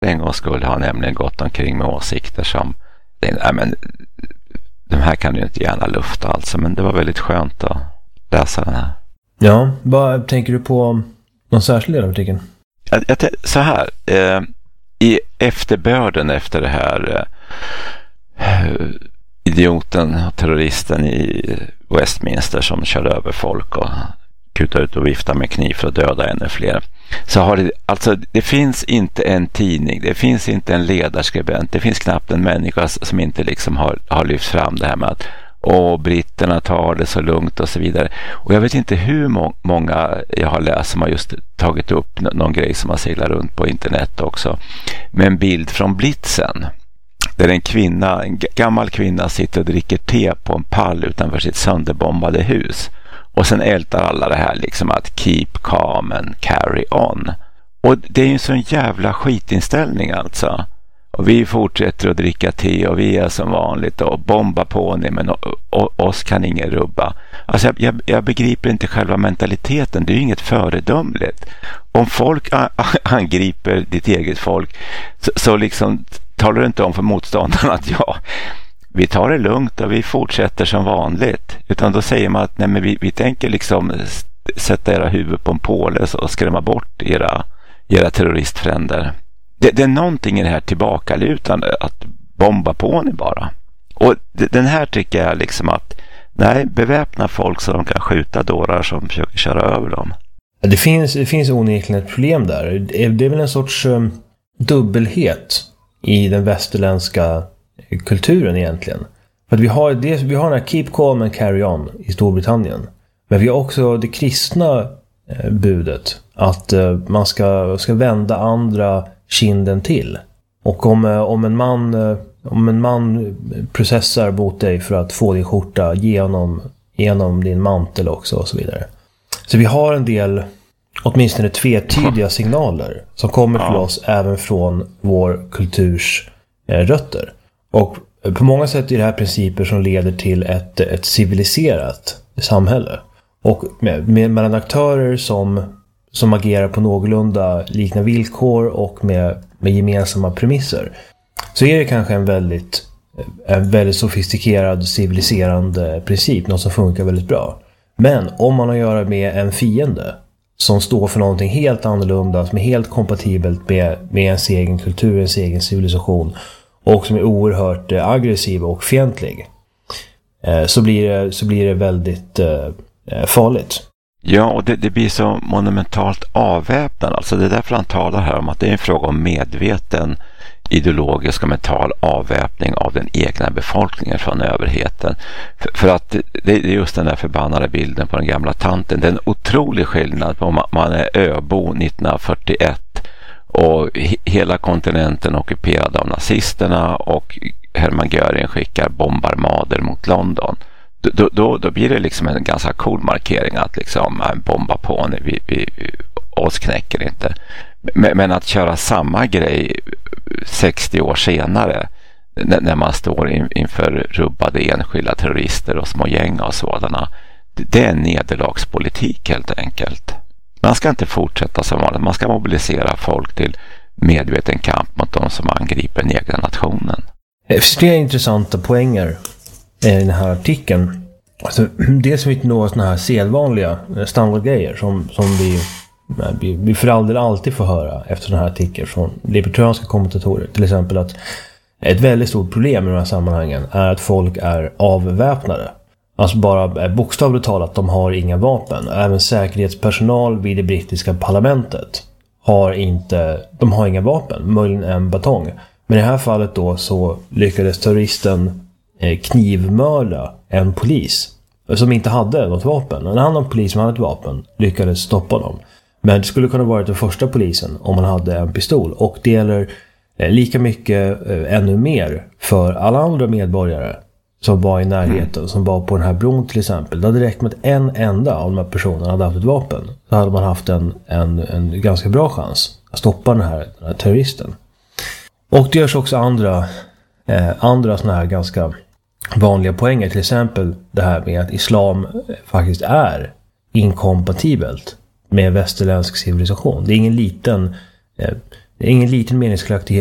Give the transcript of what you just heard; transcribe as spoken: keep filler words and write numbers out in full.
En gång skulle ha nämligen gått omkring med åsikter som nej, men, de här kan ju inte gärna lufta alltså, men det var väldigt skönt att läsa den här. Ja, vad tänker du på någon särskild del av artikeln? Jag, jag, så här, eh, i efterbörden efter det här eh, idioten och terroristen i Westminster som körde över folk och kutade ut och viftade med kniv för att döda ännu fler. Så har det, alltså det finns inte en tidning, det finns inte en ledarskribent, det finns knappt en människa som inte liksom har, har lyft fram det här med att åh, britterna tar det så lugnt och så vidare. Och jag vet inte hur må- många jag har läst som har just tagit upp n- någon grej som har seglat runt på internet också. Med en bild från Blitzen. Där en kvinna, en g- gammal kvinna sitter och dricker te på en pall utanför sitt sönderbombade hus. Och sen ältar alla det här liksom att keep calm and carry on. Och det är ju en sån jävla skitinställning alltså. Och vi fortsätter att dricka te och vi är som vanligt och bomba på ni, men och, och, oss kan ingen rubba. Alltså jag, jag, jag begriper inte själva mentaliteten, det är ju inget föredömligt. Om folk a, a, angriper ditt eget folk så, så liksom talar du inte om för motståndarna att ja, vi tar det lugnt och vi fortsätter som vanligt. Utan då säger man att nej, men vi, vi tänker liksom sätta era huvud på en påle och skrämma bort era, era terroristfränder. Det, det är någonting i det här tillbakalutande att bomba på ni bara. Och det, den här tycker jag liksom att nej, beväpna folk så de kan skjuta dårar som försöker köra över dem. Det finns, det finns onekligen ett problem där. Det är väl en sorts um, dubbelhet i den västerländska kulturen egentligen. För att vi har, det, vi har den här keep calm and carry on i Storbritannien. Men vi har också det kristna eh, budet att eh, man ska, ska vända andra kinden till. Och om, eh, om en man eh, om en man processar mot dig för att få din skjorta genom, genom din mantel också och så vidare. Så vi har en del åtminstone tvetydiga signaler som kommer till oss även från vår kulturs eh, rötter. Och på många sätt är det här principer som leder till ett, ett civiliserat samhälle. Och med, med, mellan aktörer som, som agerar på någorlunda liknande villkor och med, med gemensamma premisser. Så är det kanske en väldigt, en väldigt sofistikerad civiliserande princip. Något som funkar väldigt bra. Men om man har att göra med en fiende som står för någonting helt annorlunda, som är helt kompatibelt med, med ens egen kultur, ens egen civilisation, och som är oerhört eh, aggressiv och fientlig, eh, så, blir det, så blir det väldigt eh, farligt. Ja, och det, det blir så monumentalt avväpnande. Alltså det är därför han talar här om att det är en fråga om medveten ideologisk och mental avväpning av den egna befolkningen från överheten. För, för att det, det är just den där förbannade bilden på den gamla tanten. Det är en otrolig skillnad på om man är öbo nittonhundrafyrtioett och he, hela kontinenten ockuperad av nazisterna och Hermann Göring skickar bombarmader mot London. Då, då, då blir det liksom en ganska cool markering att liksom bomba på ni, vi, vi, oss knäcker inte. Men, men att köra samma grej sextio år senare när, när man står in, inför rubbade enskilda terrorister och små gäng och sådana, det, det är en nederlagspolitik helt enkelt. Man ska inte fortsätta som vanligt. Man ska mobilisera folk till medveten kamp mot de som angriper den egna nationen. Det finns flera intressanta poänger i den här artikeln. Alltså, dels vet några sådana här sedvanliga standardgrejer som, som vi, vi, vi för all del alltid får höra efter sådana här artiklar från libertarianska kommentatorer. Till exempel att ett väldigt stort problem i de här sammanhangen är att folk är avväpnade. Alltså bara bokstavligt talat, de har inga vapen. Även säkerhetspersonal vid det brittiska parlamentet har inte, de har inga vapen, möjligen en batong. Men i det här fallet då så lyckades terroristen knivmörda en polis som inte hade något vapen. En annan polis som hade ett vapen lyckades stoppa dem. Men det skulle kunna vara den första polisen om man hade en pistol. Och det gäller lika mycket, ännu mer, för alla andra medborgare som var i närheten, som var på den här bron till exempel. Det hade räckt med att en enda av de här personerna hade haft ett vapen. Så hade man haft en, en, en ganska bra chans att stoppa den här, den här terroristen. Och det görs också andra, eh, andra såna här ganska vanliga poänger. Till exempel det här med att islam faktiskt är inkompatibelt med västerländsk civilisation. Det är ingen liten, eh, Det är ingen liten meningsskiljaktighet